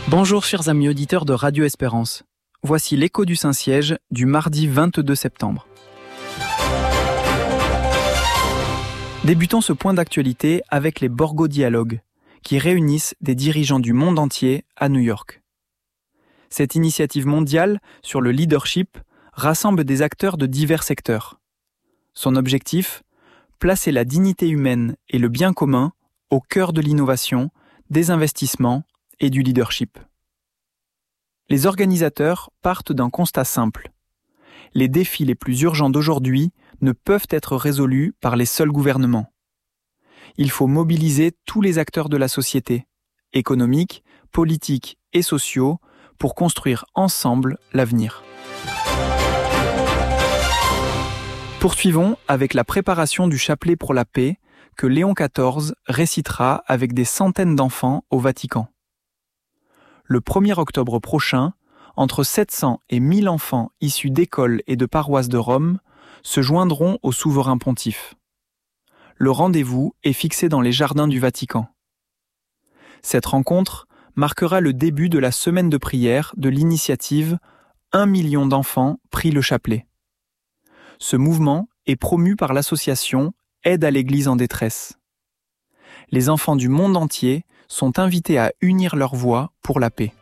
Bonjour chers amis auditeurs de Radio Espérance. Voici l'écho du Saint-Siège du mardi 22 septembre. Débutons ce point d'actualité avec les Borgo Dialogues, qui réunissent des dirigeants du monde entier à New York. Cette initiative mondiale sur le leadership rassemble des acteurs de divers secteurs. Son objectif, placer la dignité humaine et le bien commun au cœur de l'innovation, des investissements et du leadership. Les organisateurs partent d'un constat simple. Les défis les plus urgents d'aujourd'hui ne peuvent être résolus par les seuls gouvernements. Il faut mobiliser tous les acteurs de la société, économiques, politiques et sociaux, pour construire ensemble l'avenir. Poursuivons avec la préparation du chapelet pour la paix que Léon XIV récitera avec des centaines d'enfants au Vatican. Le 1er octobre prochain, entre 700 et 1000 enfants issus d'écoles et de paroisses de Rome se joindront au souverain pontife. Le rendez-vous est fixé dans les jardins du Vatican. Cette rencontre marquera le début de la semaine de prière de l'initiative « 1 million d'enfants prient le chapelet ». Ce mouvement est promu par l'association Aide à l'Église en détresse. Les enfants du monde entier sont invités à unir leurs voix pour la paix.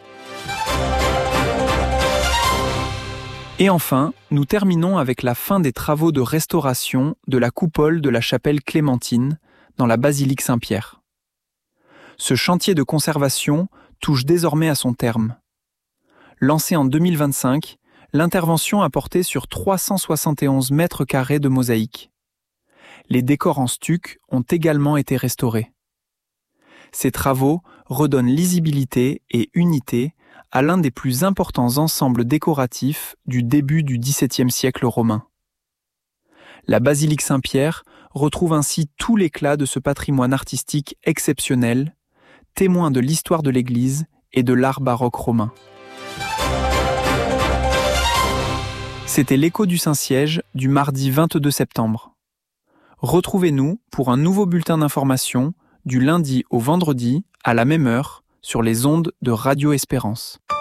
Et enfin, nous terminons avec la fin des travaux de restauration de la coupole de la chapelle Clémentine dans la basilique Saint-Pierre. Ce chantier de conservation touche désormais à son terme. Lancé en 2025, l'intervention a porté sur 371 mètres carrés de mosaïque. Les décors en stuc ont également été restaurés. Ces travaux redonnent lisibilité et unité à l'un des plus importants ensembles décoratifs du début du XVIIe siècle romain. La basilique Saint-Pierre retrouve ainsi tout l'éclat de ce patrimoine artistique exceptionnel, témoin de l'histoire de l'Église et de l'art baroque romain. C'était l'écho du Saint-Siège du mardi 22 septembre. Retrouvez-nous pour un nouveau bulletin d'information du lundi au vendredi à la même heure sur les ondes de Radio Espérance.